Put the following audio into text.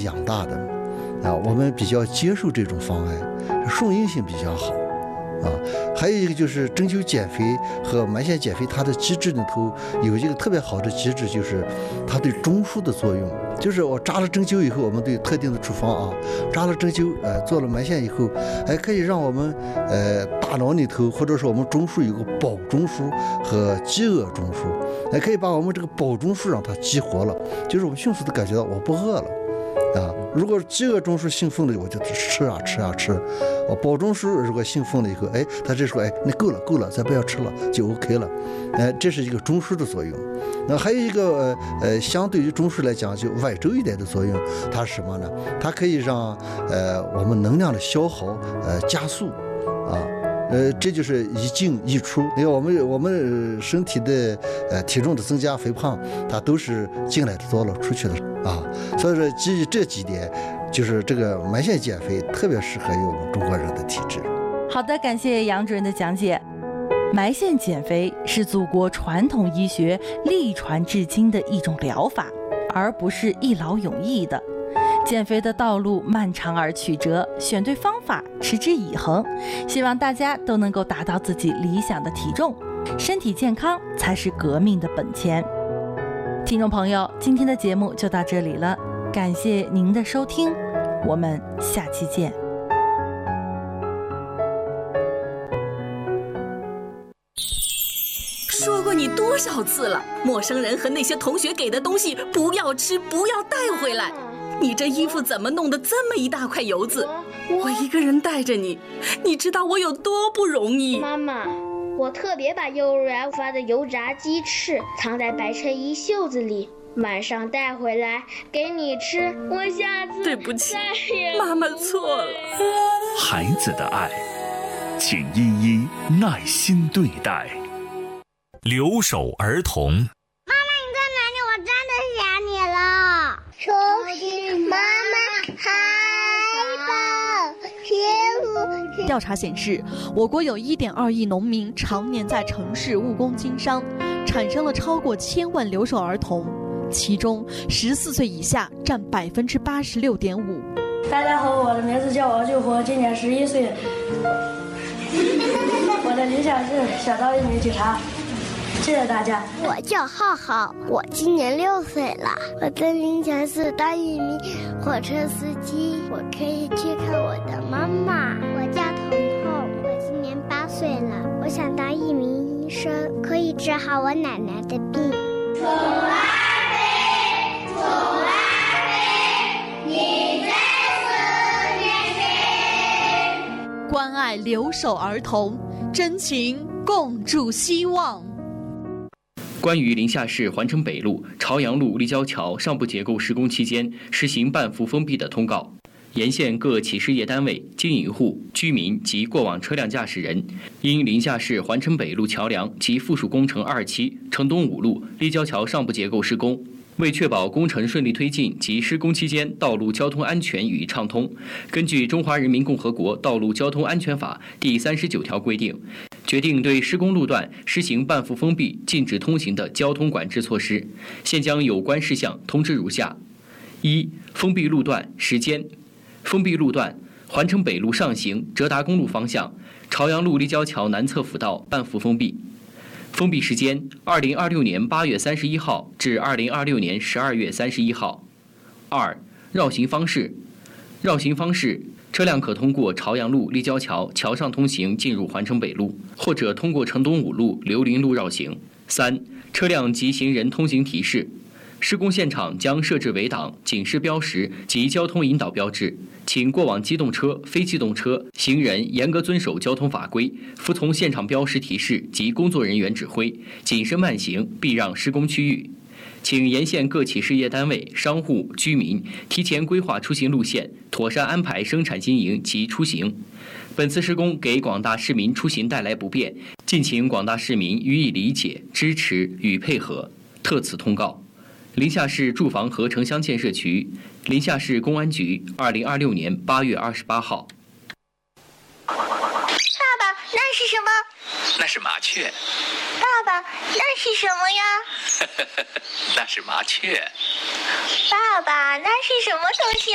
养大的我们比较接受这种方案，顺应性比较好还有一个就是针灸减肥和埋线减肥，它的机制里头有一个特别好的机制，就是它对中枢的作用。就是我扎了针灸以后，我们对特定的处方扎了针灸做了埋线以后，可以让我们大脑里头或者说我们中枢有个饱中枢和饥饿中枢，可以把我们这个饱中枢让它激活了，就是我们迅速的感觉到我不饿了如果饥饿中枢兴奋了，我就吃我饱中枢如果兴奋了以后，他这时候你够了，再不要吃了就 OK 了，这是一个中枢的作用。那还有一个相对于中枢来讲就外周一点的作用，它是什么呢？它可以让我们能量的消耗加速这就是一进一出。你看我们身体的体重的增加肥胖，它都是进来的多了出去的所以说基于这几点，就是这个埋线减肥特别适合于我们中国人的体质。 好的，感谢杨主任的讲解。埋线减肥是祖国传统医学历传至今的一种疗法，而不是一劳永逸的。减肥的道路漫长而曲折，选对方法，持之以恒，希望大家都能够达到自己理想的体重。身体健康才是革命的本钱。听众朋友，今天的节目就到这里了，感谢您的收听，我们下期见。 说过你多少次了，陌生人和那些同学给的东西不要吃，不要带回来。你这衣服怎么弄得这么一大块油渍？我一个人带着你，你知道我有多不容易。 妈妈，我特别把幼儿园发的油炸鸡翅藏在白衬衣袖子里，晚上带回来给你吃。我下次对不起，妈妈错了。 孩子的爱，请一一耐心对待。留守儿童。 妈妈，你在哪里？我真的想你了。收拾妈妈海报。 调查显示，我国有1.2亿农民常年在城市务工经商，产生了超过1000万留守儿童，其中14岁以下占86.5%。 大家好，我的名字叫王救国，今年11岁。我的理想是想当一名警察。谢谢大家。 我叫浩浩，我今年6岁了。我的理想是当一名火车司机，我可以去看我的妈妈。我叫彤彤，我今年8岁了。我想当一名医生，可以治好我奶奶的病。 宠爱妃，宠爱妃，你在思念谁？ 关爱留守儿童，真情共筑希望。 关于临夏市环城北路、朝阳路立交桥上部结构施工期间实行半幅封闭的通告，沿线各企事业单位、经营户、居民及过往车辆驾驶人，因临夏市环城北路桥梁及附属工程2期城东5路立交桥上部结构施工，为确保工程顺利推进及施工期间道路交通安全与畅通，根据《中华人民共和国道路交通安全法》第39条规定，决定对施工路段实行半幅封闭、禁止通行的交通管制措施。现将有关事项通知如下：一、封闭路段时间。封闭路段：环城北路上行浙达公路方向，朝阳路立交桥南侧辅道半幅封闭。封闭时间：2026年8月31号至2026年12月31号。二、绕行方式。绕行方式：车辆可通过朝阳路立交桥桥上通行进入环城北路，或者通过城东5路刘林路绕行。三、车辆及行人通行提示。施工现场将设置围挡、警示标识及交通引导标志，请过往机动车、非机动车、行人严格遵守交通法规，服从现场标识提示及工作人员指挥，谨慎慢行，避让施工区域。请沿线各企事业单位、商户、居民提前规划出行路线，妥善安排生产经营及出行。本次施工给广大市民出行带来不便，敬请广大市民予以理解、支持与配合。特此通告。临夏市住房和城乡建设局、临夏市公安局2026年8月28号。 爸爸，那是什么？ 那是麻雀。 爸爸，那是什么呀？ 那是麻雀。 爸爸，那是什么东西